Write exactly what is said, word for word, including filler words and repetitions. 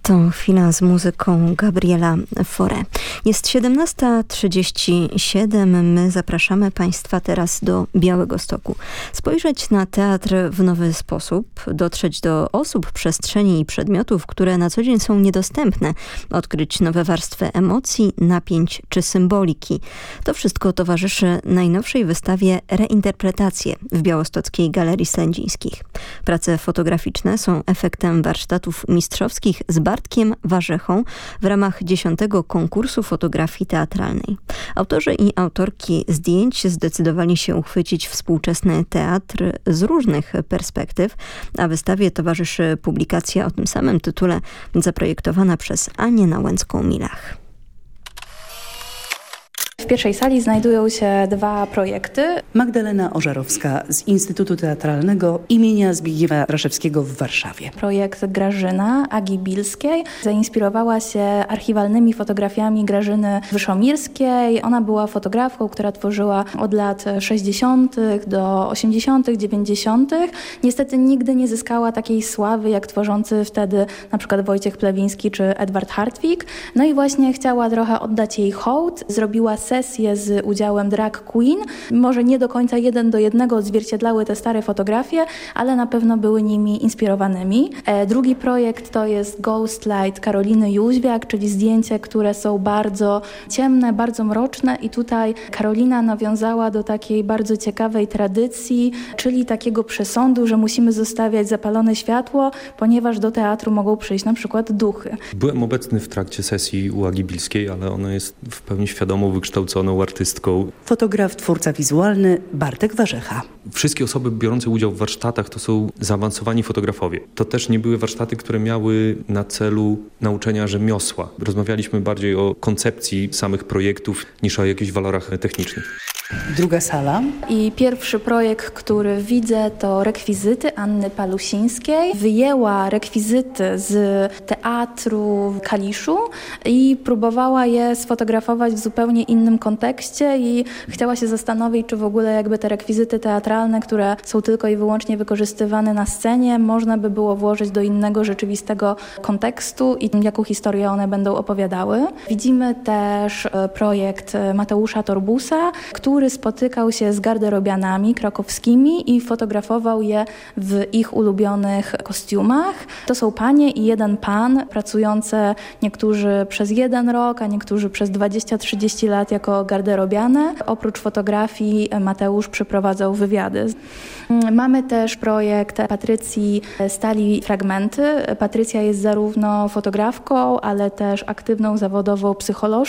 To chwila z muzyką Gabriela Fauré. Jest siedemnasta trzydzieści siedem. My zapraszamy Państwa teraz do Białegostoku. Spojrzeć na teatr w nowy sposób, dotrzeć do osób, przestrzeni i przedmiotów, które na co dzień są niedostępne, odkryć nowe warstwy emocji, napięć czy symboliki. To wszystko towarzyszy najnowszej wystawie Reinterpretacje w Białostockiej Galerii Sędzińskich. Prace fotograficzne są efektem warsztatów mistrzowskich z Bartkiem Warzechą w ramach dziesiątego konkursu fotografii teatralnej. Autorzy i autorki zdjęć zdecydowali się uchwycić współczesny teatr z różnych perspektyw, a wystawie towarzyszy publikacja o tym samym tytule zaprojektowana przez Anię Nałęcką-Milach. W pierwszej sali znajdują się dwa projekty. Magdalena Ożarowska z Instytutu Teatralnego imienia Zbigniewa Raszewskiego w Warszawie. Projekt Grażyna Agi Bilskiej zainspirowała się archiwalnymi fotografiami Grażyny Wyszomirskiej. Ona była fotografką, która tworzyła od lat sześćdziesiątych do osiemdziesiątych, dziewięćdziesiątych. Niestety nigdy nie zyskała takiej sławy, jak tworzący wtedy na przykład Wojciech Plewiński czy Edward Hartwig. No i właśnie chciała trochę oddać jej hołd. Zrobiła sesję z udziałem drag queen. Może nie do końca jeden do jednego odzwierciedlały te stare fotografie, ale na pewno były nimi inspirowanymi. E, drugi projekt to jest Ghost Light Karoliny Jóźwiak, czyli zdjęcia, które są bardzo ciemne, bardzo mroczne i tutaj Karolina nawiązała do takiej bardzo ciekawej tradycji, czyli takiego przesądu, że musimy zostawiać zapalone światło, ponieważ do teatru mogą przyjść na przykład duchy. Byłem obecny w trakcie sesji u Agi Bilskiej, ale ona jest w pełni świadomą, wykształconą artystką. Fotograf, twórca wizualny Bartek Warzecha. Wszystkie osoby biorące udział w warsztatach to są zaawansowani fotografowie. To też nie były warsztaty, które miały na celu nauczenia rzemiosła. Rozmawialiśmy bardziej o koncepcji samych projektów niż o jakichś walorach technicznych. Druga sala. I pierwszy projekt, który widzę, to rekwizyty Anny Palusińskiej. Wyjęła rekwizyty z teatru w Kaliszu i próbowała je sfotografować w zupełnie innym kontekście i chciała się zastanowić, czy w ogóle jakby te rekwizyty teatralne, które są tylko i wyłącznie wykorzystywane na scenie, można by było włożyć do innego rzeczywistego kontekstu i jaką historię one będą opowiadały. Widzimy też projekt Mateusza Torbusa, który który spotykał się z garderobianami krakowskimi i fotografował je w ich ulubionych kostiumach. To są panie i jeden pan, pracujące niektórzy przez jeden rok, a niektórzy przez dwadzieścia trzydzieści lat jako garderobiane. Oprócz fotografii Mateusz przeprowadzał wywiady. Mamy też projekt Patrycji Stali Fragmenty. Patrycja jest zarówno fotografką, ale też aktywną zawodową psycholożką.